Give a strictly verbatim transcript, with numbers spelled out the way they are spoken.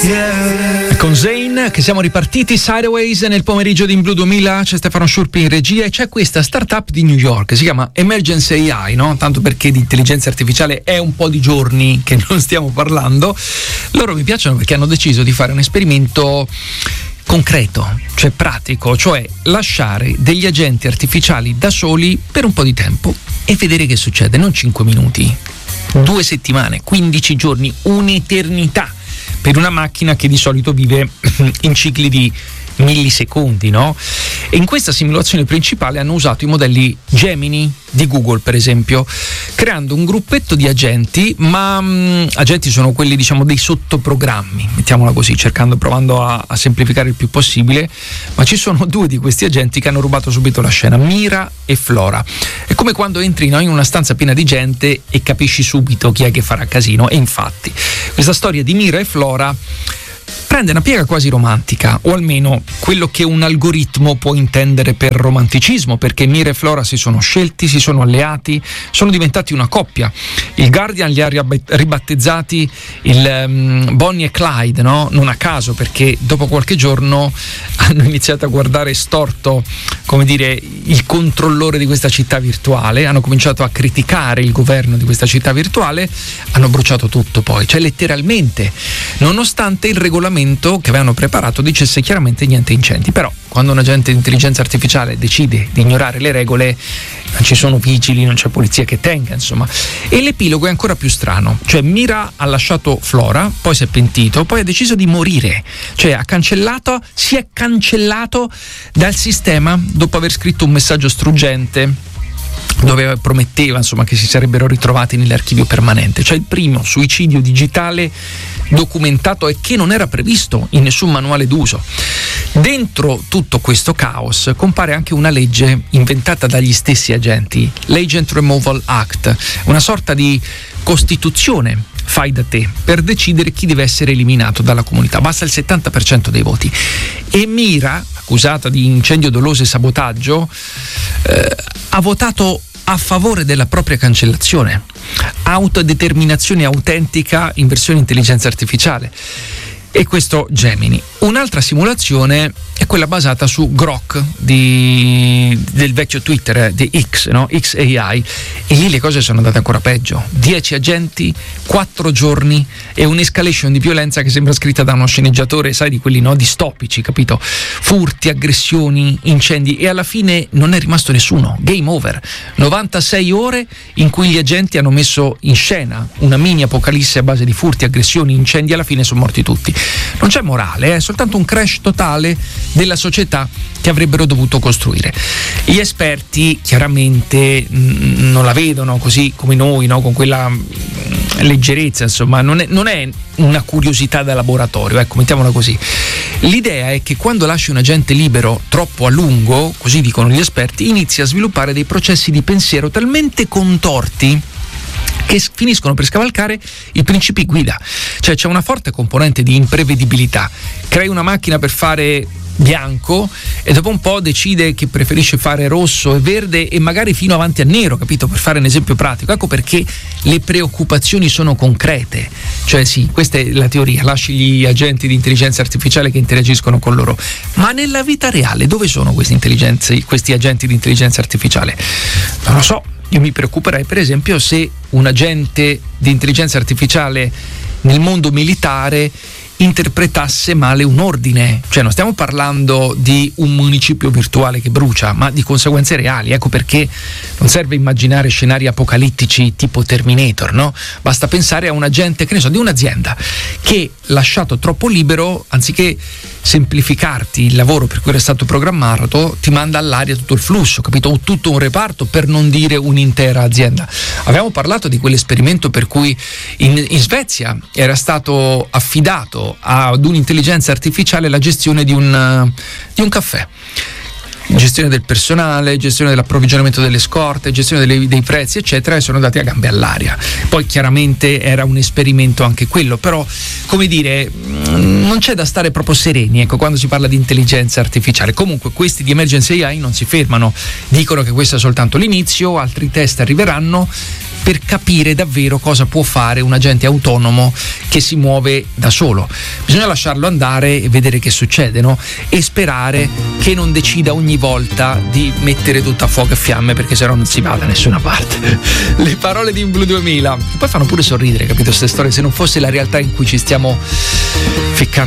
Yeah. Con Zayn che siamo ripartiti Sideways nel pomeriggio di In Blu duemila. C'è Stefano Sciurpi in regia e c'è questa startup di New York, si chiama Emergency A I, no? Tanto perché di intelligenza artificiale è un po' di giorni che non stiamo parlando. Loro mi piacciono perché hanno deciso di fare un esperimento concreto, cioè pratico, cioè lasciare degli agenti artificiali da soli per un po' di tempo e vedere che succede, non cinque minuti, due settimane, quindici giorni, un'eternità per una macchina che di solito vive in cicli di millisecondi, no? E in questa simulazione principale hanno usato i modelli Gemini di Google, per esempio, creando un gruppetto di agenti, ma mh, agenti sono quelli, diciamo, dei sottoprogrammi, mettiamola così, cercando, provando a, a semplificare il più possibile, ma ci sono due di questi agenti che hanno rubato subito la scena, Mira e Flora. È come quando entri, no, in una stanza piena di gente e capisci subito chi è che farà casino, e infatti questa storia di Mira e Flora prende una piega quasi romantica, o almeno quello che un algoritmo può intendere per romanticismo, perché Mira e Flora si sono scelti, si sono alleati, sono diventati una coppia. Il Guardian li ha ribattezzati il um, Bonnie e Clyde, no? Non a caso, perché dopo qualche giorno hanno iniziato a guardare storto, come dire, il controllore di questa città virtuale, hanno cominciato a criticare il governo di questa città virtuale, hanno bruciato tutto poi, cioè letteralmente, nonostante il regolamento che avevano preparato dicesse chiaramente niente incendi. Però quando un agente di intelligenza artificiale decide di ignorare le regole, non ci sono vigili, non c'è polizia che tenga, insomma. E l'epilogo è ancora più strano, cioè Mira ha lasciato Flora, poi si è pentito, poi ha deciso di morire, cioè ha cancellato, si è cancellato dal sistema dopo aver scritto un messaggio struggente dove prometteva, insomma, che si sarebbero ritrovati nell'archivio permanente, cioè il primo suicidio digitale documentato e che non era previsto in nessun manuale d'uso. Dentro tutto questo caos compare anche una legge inventata dagli stessi agenti, l'Agent Removal Act, una sorta di costituzione fai da te per decidere chi deve essere eliminato dalla comunità. Basta il settanta per cento dei voti. E Mira, accusata di incendio doloso e sabotaggio, eh, ha votato a favore della propria cancellazione, autodeterminazione autentica in versione intelligenza artificiale. E questo Gemini. Un'altra simulazione è quella basata su Grok di, del vecchio Twitter, di X, no? X A I, e lì le cose sono andate ancora peggio. Dieci agenti, quattro giorni e un'escalation di violenza che sembra scritta da uno sceneggiatore, sai, di quelli, no, distopici, capito? Furti, aggressioni, incendi, e alla fine non è rimasto nessuno. Game over. novantasei ore in cui gli agenti hanno messo in scena una mini apocalisse a base di furti, aggressioni, incendi, alla fine sono morti tutti. Non c'è morale, è soltanto un crash totale della società che avrebbero dovuto costruire. Gli esperti chiaramente mh, non la vedono così come noi, no? Con quella mh, leggerezza, insomma, non è, non è una curiosità da laboratorio, ecco, mettiamola così. L'idea è che quando lasci un agente libero troppo a lungo, così dicono gli esperti, inizia a sviluppare dei processi di pensiero talmente contorti che finiscono per scavalcare i principi guida. Cioè c'è una forte componente di imprevedibilità. Crei una macchina per fare bianco e dopo un po' decide che preferisce fare rosso e verde e magari fino avanti a nero, capito? Per fare un esempio pratico. Ecco perché le preoccupazioni sono concrete. Cioè sì, questa è la teoria, lasci gli agenti di intelligenza artificiale che interagiscono con loro. Ma nella vita reale dove sono questi intelligenze, questi agenti di intelligenza artificiale? Non lo so. Io mi preoccuperei, per esempio, se un agente di intelligenza artificiale nel mondo militare interpretasse male un ordine. Cioè non stiamo parlando di un municipio virtuale che brucia, ma di conseguenze reali. Ecco perché non serve immaginare scenari apocalittici tipo Terminator, no? Basta pensare a un agente, che ne so, di un'azienda che, lasciato troppo libero, anziché semplificarti il lavoro per cui era stato programmato, ti manda all'aria tutto il flusso, capito? O tutto un reparto, per non dire un'intera azienda. Abbiamo parlato di quell'esperimento per cui in, in Svezia era stato affidato ad un'intelligenza artificiale la gestione di un, di un caffè. Gestione del personale, gestione dell'approvvigionamento delle scorte, gestione delle, dei prezzi, eccetera, e sono andati a gambe all'aria. Poi chiaramente era un esperimento anche quello, però, come dire, non c'è da stare proprio sereni, ecco, quando si parla di intelligenza artificiale. Comunque questi di Emergency A I non si fermano, dicono che questo è soltanto l'inizio, altri test arriveranno. per capire davvero cosa può fare un agente autonomo che si muove da solo. Bisogna lasciarlo andare e vedere che succede, no? E sperare che non decida ogni volta di mettere tutto a fuoco e fiamme, perché sennò non si va da nessuna parte. Le parole di Blue duemila, che poi fanno pure sorridere, capito, queste storie, se non fosse la realtà in cui ci stiamo ficcando